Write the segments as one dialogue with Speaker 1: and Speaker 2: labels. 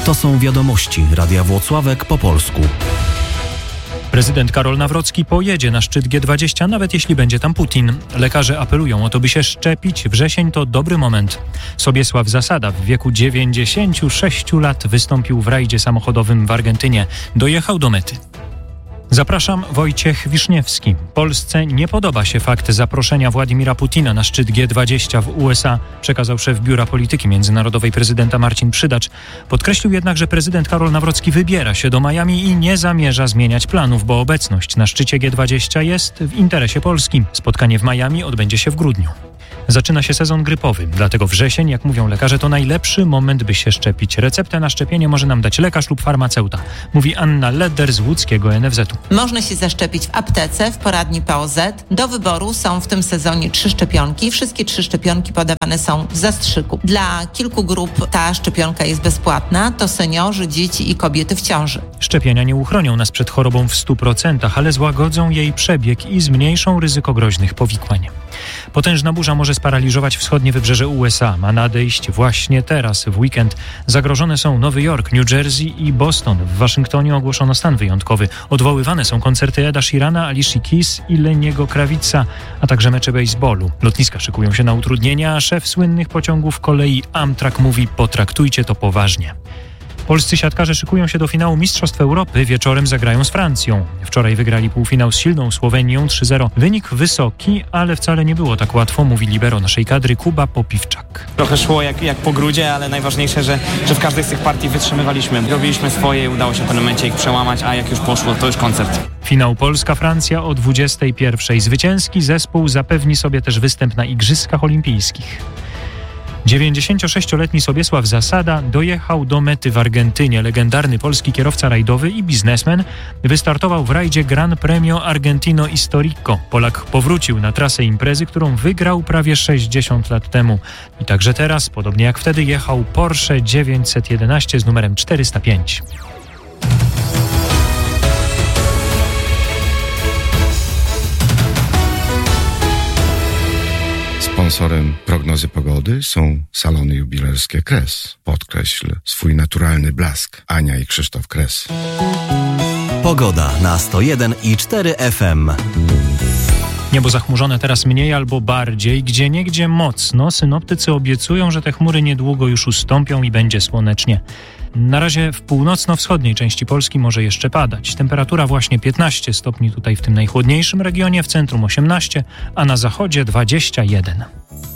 Speaker 1: To są wiadomości Radia Włocławek po polsku.
Speaker 2: Prezydent Karol Nawrocki pojedzie na szczyt G20, nawet jeśli będzie tam Putin. Lekarze apelują o to, by się szczepić. Wrzesień to dobry moment. Sobiesław Zasada w wieku 96 lat wystąpił w rajdzie samochodowym w Argentynie. Dojechał do mety. Zapraszam, Wojciech Wiszniewski. Polsce nie podoba się fakt zaproszenia Władimira Putina na szczyt G20 w USA, przekazał szef Biura Polityki Międzynarodowej prezydenta Marcin Przydacz. Podkreślił jednak, że prezydent Karol Nawrocki wybiera się do Miami i nie zamierza zmieniać planów, bo obecność na szczycie G20 jest w interesie Polski. Spotkanie w Miami odbędzie się w grudniu. Zaczyna się sezon grypowy, dlatego wrzesień, jak mówią lekarze, to najlepszy moment, by się szczepić. Receptę na szczepienie może nam dać lekarz lub farmaceuta, mówi Anna Leder z łódzkiego NFZ-u.
Speaker 3: Można się zaszczepić w aptece, w poradni POZ. Do wyboru są w tym sezonie 3 szczepionki. Wszystkie 3 szczepionki podawane są w zastrzyku. Dla kilku grup ta szczepionka jest bezpłatna. To seniorzy, dzieci i kobiety w ciąży.
Speaker 2: Szczepienia nie uchronią nas przed chorobą w 100%, ale złagodzą jej przebieg i zmniejszą ryzyko groźnych powikłań. Potężna burza może sparaliżować wschodnie wybrzeże USA. Ma nadejść właśnie teraz, w weekend. Zagrożone są Nowy Jork, New Jersey i Boston. W Waszyngtonie ogłoszono stan wyjątkowy. Odwoływane są koncerty Eda Sheerana, Alicia Keys i Leniego Krawica, a także mecze baseballu. Lotniska szykują się na utrudnienia, a szef słynnych pociągów kolei Amtrak mówi: potraktujcie to poważnie. Polscy siatkarze szykują się do finału Mistrzostw Europy. Wieczorem zagrają z Francją. Wczoraj wygrali półfinał z silną Słowenią 3-0. Wynik wysoki, ale wcale nie było tak łatwo, mówi libero naszej kadry Kuba Popiwczak.
Speaker 4: Trochę szło jak po grudzie, ale najważniejsze, że w każdej z tych partii wytrzymywaliśmy. Robiliśmy swoje i udało się w pewnym momencie ich przełamać, a jak już poszło, to już koncert.
Speaker 2: Finał Polska-Francja o 21:00. Zwycięski zespół zapewni sobie też występ na Igrzyskach Olimpijskich. 96-letni Sobiesław Zasada dojechał do mety w Argentynie. Legendarny polski kierowca rajdowy i biznesmen wystartował w rajdzie Gran Premio Argentino Histórico. Polak powrócił na trasę imprezy, którą wygrał prawie 60 lat temu. I także teraz, podobnie jak wtedy, jechał Porsche 911 z numerem 405.
Speaker 5: Sponsorem prognozy pogody są salony jubilerskie Kres. Podkreśl swój naturalny blask. Ania i Krzysztof Kres.
Speaker 1: Pogoda na 101,4 FM.
Speaker 2: Niebo zachmurzone teraz mniej albo bardziej, gdzieniegdzie mocno. Synoptycy obiecują, że te chmury niedługo już ustąpią i będzie słonecznie. Na razie w północno-wschodniej części Polski może jeszcze padać. Temperatura właśnie 15 stopni tutaj w tym najchłodniejszym regionie, w centrum 18, a na zachodzie 21.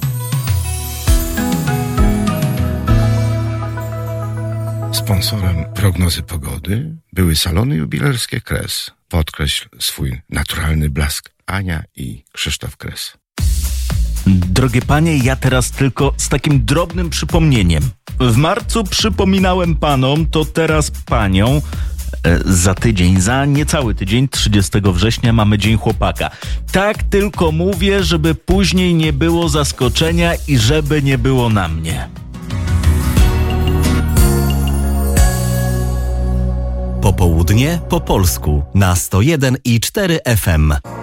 Speaker 5: Sponsorem prognozy pogody były salony jubilerskie Kres. Podkreśl swój naturalny blask. Ania i Krzysztof Kres.
Speaker 6: Drogie panie, ja teraz tylko z takim drobnym przypomnieniem. W marcu przypominałem panom, to teraz panią. Za tydzień, za niecały tydzień, 30 września mamy Dzień Chłopaka. Tak tylko mówię, żeby później nie było zaskoczenia i żeby nie było na mnie.
Speaker 1: Popołudnie po polsku na 101,4 FM.